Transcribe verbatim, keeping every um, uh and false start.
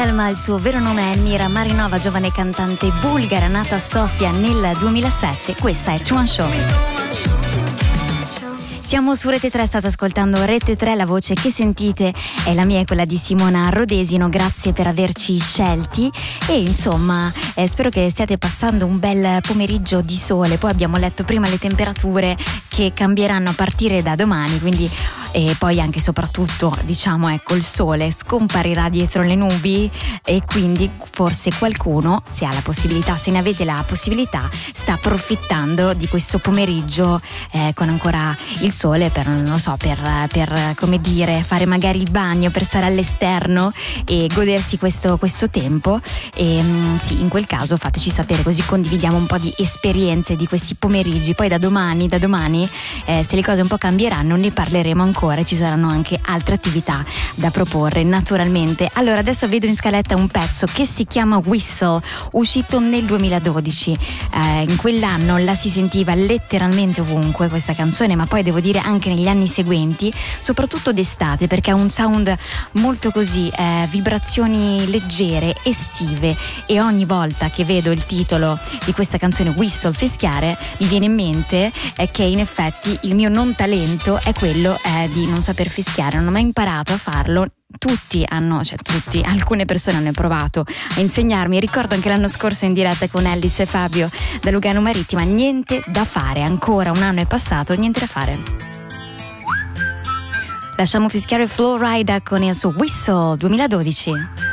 Selma, il suo vero nome è Mira Marinova, giovane cantante bulgara nata a Sofia nel duemilasette. Questa è Chuan Show. Siamo su Rete tre, state ascoltando Rete tre, la voce che sentite è la mia e quella di Simona Rodesino. Grazie per averci scelti e insomma eh, spero che stiate passando un bel pomeriggio di sole. Poi abbiamo letto prima le temperature che cambieranno a partire da domani, quindi e poi anche soprattutto diciamo ecco il sole scomparirà dietro le nubi e quindi forse qualcuno, se ha la possibilità, se ne avete la possibilità, sta approfittando di questo pomeriggio eh, con ancora il sole per, non lo so, per, per come dire, fare magari il bagno, per stare all'esterno e godersi questo, questo tempo. E mh, sì, in quel caso fateci sapere, così condividiamo un po' di esperienze di questi pomeriggi. Poi da domani, da domani eh, se le cose un po' cambieranno ne parleremo ancora. Ci saranno anche altre attività da proporre naturalmente. Allora adesso vedo in scaletta un pezzo che si chiama Whistle, uscito nel duemiladodici. Eh, in quell'anno la si sentiva letteralmente ovunque questa canzone, ma poi devo dire anche negli anni seguenti, soprattutto d'estate, perché ha un sound molto così, eh, vibrazioni leggere, estive, e ogni volta che vedo il titolo di questa canzone Whistle, fischiare, mi viene in mente eh, che in effetti il mio non talento è quello eh, di non saper fischiare. Non ho mai imparato a farlo. Tutti hanno, cioè tutti, alcune persone hanno provato a insegnarmi. Ricordo anche l'anno scorso in diretta con Ellis e Fabio da Lugano Marittima. Niente da fare, ancora un anno è passato, niente da fare. Lasciamo fischiare Flo Rida con il suo Whistle duemiladodici.